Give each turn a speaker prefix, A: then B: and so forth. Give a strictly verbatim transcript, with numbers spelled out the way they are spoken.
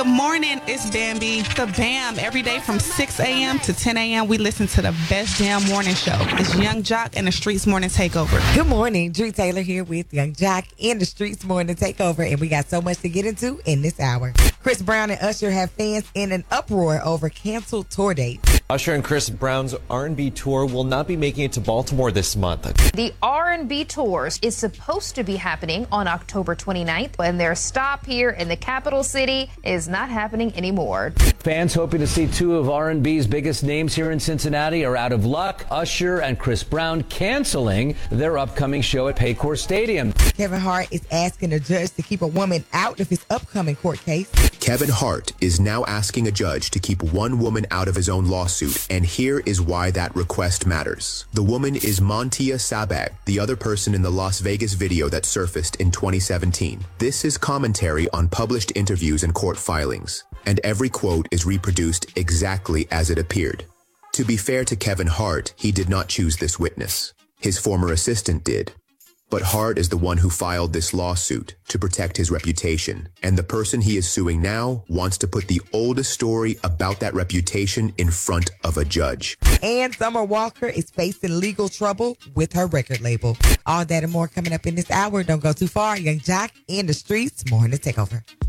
A: Good morning, it's Bambi. The BAM, every day from six a.m. to ten a.m. we listen to the best damn morning show. It's Young Jock and the Streets Morning Takeover.
B: Good morning, Drew Taylor here with Young Jock and the Streets Morning Takeover, and we got so much to get into in this hour. Chris Brown and Usher have fans in an uproar over canceled tour dates.
C: Usher and Chris Brown's R and B tour will not be making it to Baltimore this month.
D: The R and B tours is supposed to be happening on October twenty-ninth, and their stop here in the capital city is not happening anymore.
E: Fans hoping to see two of R and B's biggest names here in Cincinnati are out of luck. Usher and Chris Brown canceling their upcoming show at Paycor Stadium.
B: Kevin Hart is asking a judge to keep a woman out of his upcoming court case.
F: Kevin Hart is now asking a judge to keep one woman out of his own lawsuit, and here is why that request matters. The woman is Montia Sabag, the other person in the Las Vegas video that surfaced in twenty seventeen. This is commentary on published interviews and court filings, and every quote is reproduced exactly as it appeared. To be fair to Kevin Hart, he did not choose this witness. His former assistant did. But Hart is the one who filed this lawsuit to protect his reputation, and the person he is suing now wants to put the oldest story about that reputation in front of a judge.
B: And Summer Walker is facing legal trouble with her record label. All that and more coming up in this hour. Don't go too far. Young Jock and the Streets Morning Takeover.